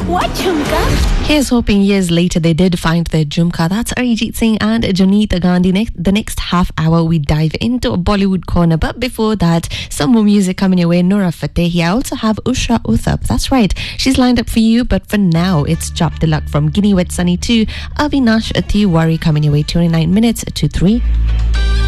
What Jhumka? Here's hoping years later they did find their Jhumka. That's Arijit Singh and Janita Gandhi. The next half hour we dive into a Bollywood corner. But before that, some more music coming your way. Nora Fatehi. I also have Usha Uthap. That's right. She's lined up for you. But for now, it's Chop Tilak from Guinea Wet Sunny 2. Avinash Tiwari coming your way 29 minutes to 3.